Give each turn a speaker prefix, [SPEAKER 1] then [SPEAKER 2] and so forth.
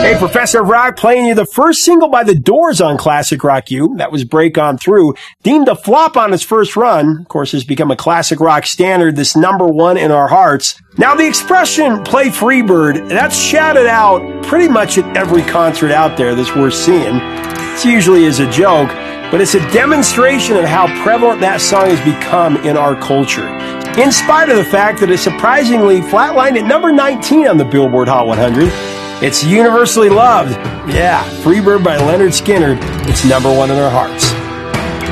[SPEAKER 1] Hey, Professor of Rock playing you the first single by The Doors on Classic Rock U. That was Break On Through. Deemed a flop on its first run. Of course, has become a classic rock standard, this #1 in our hearts. Now, the expression, play Freebird, that's shouted out pretty much at every concert out there that's worth seeing. It's usually as a joke, but it's a demonstration of how prevalent that song has become in our culture. In spite of the fact that it surprisingly flatlined at number 19 on the Billboard Hot 100, it's universally loved. Yeah, Freebird by Leonard Skinner. It's #1 in our hearts.